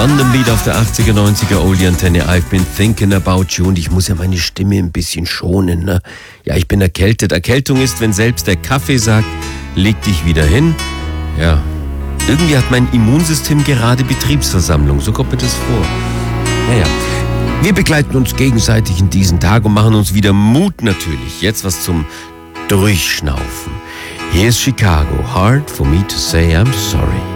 London Beat auf der 80er, 90er Oldie Antenne. I've been thinking about you. Und ich muss ja meine Stimme ein bisschen schonen, ne? Ja, ich bin erkältet. Erkältung ist, wenn selbst der Kaffee sagt, leg dich wieder hin. Ja, irgendwie hat mein Immunsystem gerade Betriebsversammlung. So kommt mir das vor. Naja, wir begleiten uns gegenseitig in diesen Tag und machen uns wieder Mut natürlich. Jetzt was zum Durchschnaufen. Hier ist Chicago. Hard for me to say I'm sorry.